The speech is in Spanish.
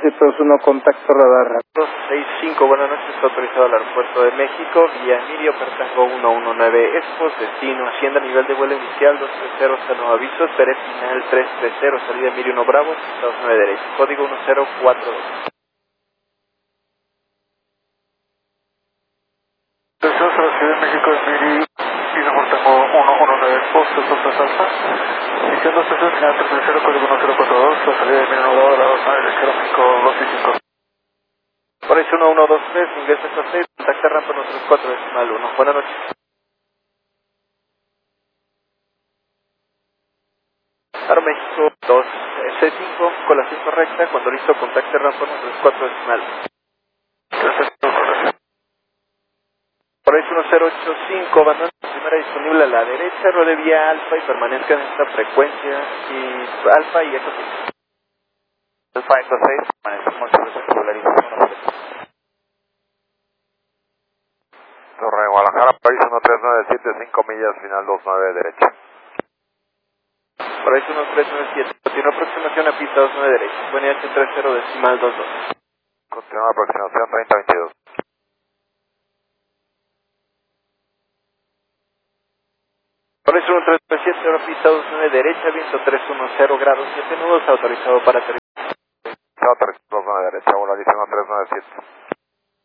721, contacto radar. 265, buenas noches, está autorizado al aeropuerto de México, vía Emilio, Pertango 119, Expos, destino, Hacienda, nivel de vuelo inicial 230, hasta nuevo aviso, esperé final 330, salida Emilio 1 Bravo, Estados 9 derecho, código 1042. Deseo a la Ciudad de México, Miri, y mejor tengo 119 Expos, Sulta Salsa, iniciando estación final 330, código 1042, la salida de Emilio 1 Bravo, la 9 derecho, México 265. Por eso 1123, ingresa a 6, contacta rampa nuestros 4 decimal 1. Buenas noches. Para México 2, C5, colación correcta, cuando listo contacte rampa nuestros 4 decimal 1. Por eso 1085, banda primera disponible a la derecha, rode vía alfa y permanezca en esta frecuencia, y alfa y eco 6. Alfa eco 6, permanecemos sobre esa polarización. Torre de Guadalajara, París 1397, 5 millas, final 29 derecha. Por ahí 1397, continúa aproximación a pista 29 derecha, buen IH 30 decimal 22. Continúa aproximación 3022. Por ahí 1397, ahora pista 29 derecha, viento 310 grados 7 nudos, autorizado para aterrizar. Autorizado 29 derecha, volarísimo 397.